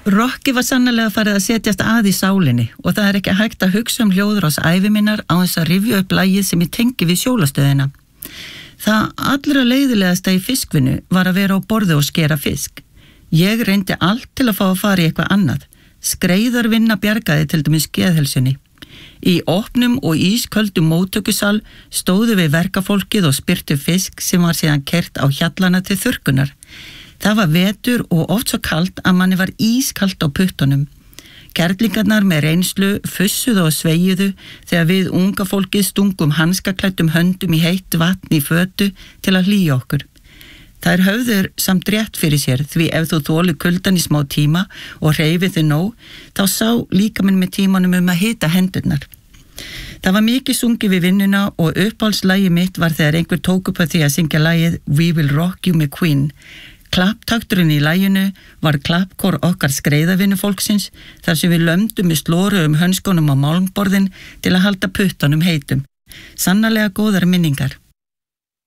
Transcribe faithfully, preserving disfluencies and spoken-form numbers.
Rokki var sannarlega farið að setjast að í sálinni og það er ekki hægt að hugsa um hljóðrás ævi minnar á þess að rifja upp lagið sem ég tengi við sjólastöðina. Það allra leiðilegasta í fiskvinnu var að vera á borði og skera fisk. Ég reyndi allt til að fá að fara í eitthvað annað. Skreiðarvinna bjargaði til dæmis geðhelsunni. Í opnum og ísköldum móttökusal stóðu við verkafólkið og spyrtu fisk sem var síðan kert á hjallana til þurrkunar. Það var vetur og oft svo kalt að manni var ískalt á puttunum. Kerlingarnar með reynslu fussuðu og sveigiðu þegar við unga fólkið stungum hanskaklæddum höndum í heitt vatn í fötu til að hlýja okkur. Það er höfður samt rétt fyrir sér því ef þú þolir kuldan í smá tíma og hreyfið þig nóg, þá sá líkaminn með tímanum um að hita hendurnar. Það var mikið sungið við vinnuna og uppáhaldslægi mitt var þegar einhver tók upp að því að syngja lagið We Will Rock You með Queen. Klapptakturinn í laginu var klappkór okkar skreiðavinnu fólksins þar sem við lömdum með slóru um hönskunum á málmborðin til að halda puttunum heitum. Sannarlega góðar minningar.